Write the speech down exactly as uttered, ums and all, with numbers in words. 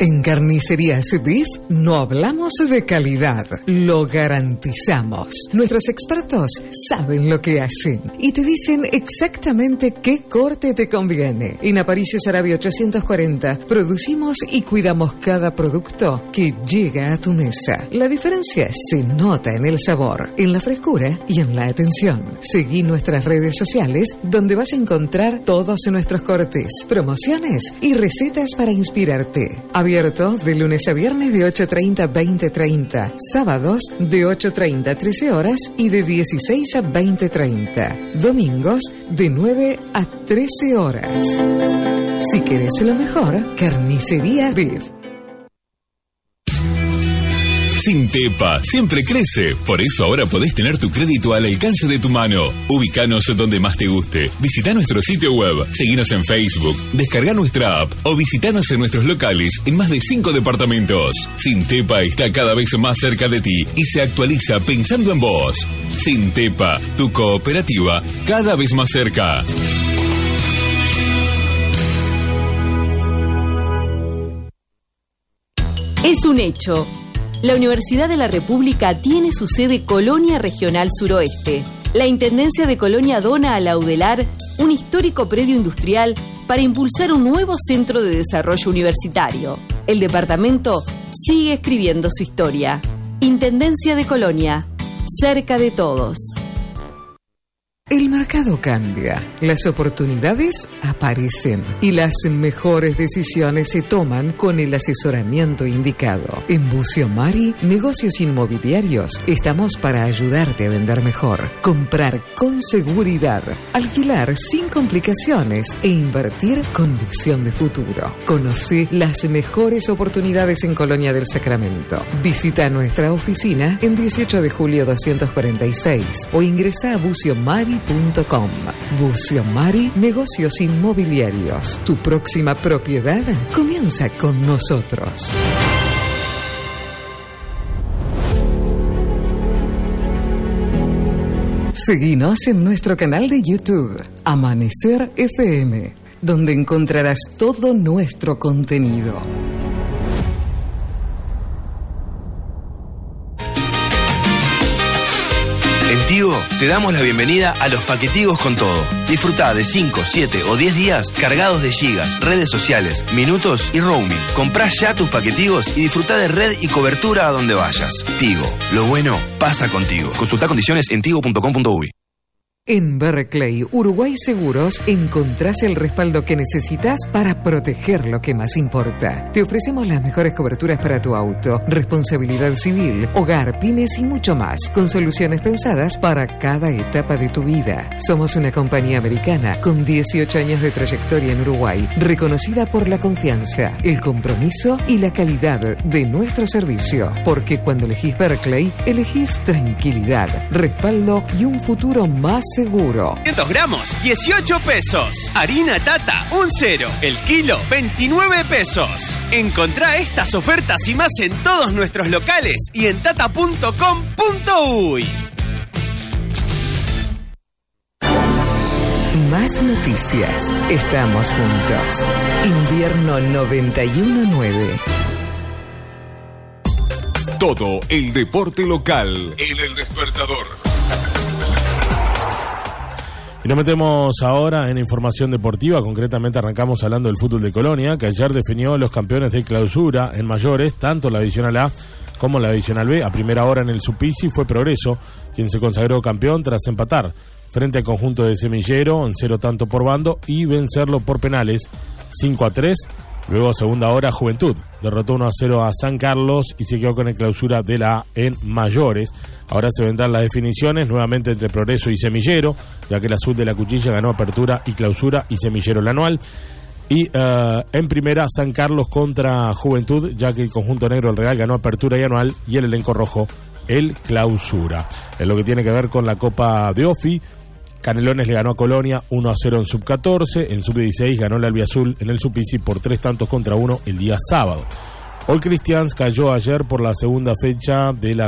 En Carnicerías Beef no hablamos de calidad, lo garantizamos. Nuestros expertos saben lo que hacen y te dicen exactamente qué corte te conviene. En Aparicio Saravia ochocientos cuarenta producimos y cuidamos cada producto que llega a tu mesa. La diferencia se nota en el sabor, en la frescura y en la atención. Seguí nuestras redes sociales donde vas a encontrar todos nuestros cortes, promociones y recetas para inspirarte. Abierto de lunes a viernes de ocho treinta a veinte treinta, sábados de ocho treinta a trece horas y de dieciséis a veinte treinta, domingos de nueve a trece horas. Si querés lo mejor, Carnicería Beef. Sintepa siempre crece, por eso ahora podés tener tu crédito al alcance de tu mano. Ubícanos donde más te guste. Visita nuestro sitio web, seguinos en Facebook, descarga nuestra app o visitanos en nuestros locales en más de cinco departamentos. Sintepa está cada vez más cerca de ti y se actualiza pensando en vos. Sintepa, tu cooperativa cada vez más cerca. Es un hecho. La Universidad de la República tiene su sede Colonia Regional Suroeste. La Intendencia de Colonia dona a la UDELAR un histórico predio industrial para impulsar un nuevo centro de desarrollo universitario. El departamento sigue escribiendo su historia. Intendencia de Colonia, cerca de todos. El mercado cambia, las oportunidades aparecen y las mejores decisiones se toman con el asesoramiento indicado. En Bucio Mari, Negocios Inmobiliarios, estamos para ayudarte a vender mejor, comprar con seguridad, alquilar sin complicaciones e invertir con visión de futuro. Conoce las mejores oportunidades en Colonia del Sacramento. Visita nuestra oficina en dieciocho de julio doscientos cuarenta y seis o ingresa a bucio mari punto com. Bucio Mari, Negocios Inmobiliarios. Tu próxima propiedad comienza con nosotros. Seguinos en nuestro canal de YouTube, Amanecer F M, donde encontrarás todo nuestro contenido. En Tigo te damos la bienvenida a los paquetigos con todo. Disfruta de cinco, siete o diez días cargados de gigas, redes sociales, minutos y roaming. Comprá ya tus paquetigos y disfruta de red y cobertura a donde vayas. Tigo, lo bueno pasa contigo. Consulta condiciones en tigo punto com punto uy. En Berkeley, Uruguay Seguros, encontrás el respaldo que necesitas para proteger lo que más importa. Te ofrecemos las mejores coberturas para tu auto, responsabilidad civil, hogar, pymes y mucho más, con soluciones pensadas para cada etapa de tu vida. Somos una compañía americana con dieciocho años de trayectoria en Uruguay, reconocida por la confianza, el compromiso y la calidad de nuestro servicio. Porque cuando elegís Berkeley, elegís tranquilidad, respaldo y un futuro más seguro. quinientos gramos, dieciocho pesos. Harina Tata, un cero. El kilo, veintinueve pesos. Encontrá estas ofertas y más en todos nuestros locales y en tata punto com punto uy. Más noticias. Estamos juntos. Invierno noventa y uno nueve. Todo el deporte local en El Despertador. Y nos metemos ahora en información deportiva. Concretamente arrancamos hablando del fútbol de Colonia, que ayer definió los campeones de clausura en mayores, tanto la Divisional A como la Divisional B. A primera hora en el Supisi fue Progreso quien se consagró campeón tras empatar frente al conjunto de Semillero en cero tanto por bando y vencerlo por penales cinco a tres. Luego, segunda hora, Juventud derrotó uno a cero a San Carlos y se quedó con el clausura de la A en mayores. Ahora se vendrán las definiciones nuevamente entre Progreso y Semillero, ya que el azul de la Cuchilla ganó apertura y clausura y Semillero el anual. Y uh, en primera, San Carlos contra Juventud, ya que el conjunto negro del Real ganó apertura y anual y el elenco rojo el clausura. En lo que tiene que ver con la Copa de Ofi, Canelones le ganó a Colonia uno a cero en sub catorce, en sub dieciséis ganó el albiazul en el Supisi por tres tantos contra uno el día sábado. All Christians cayó ayer por la segunda fecha de la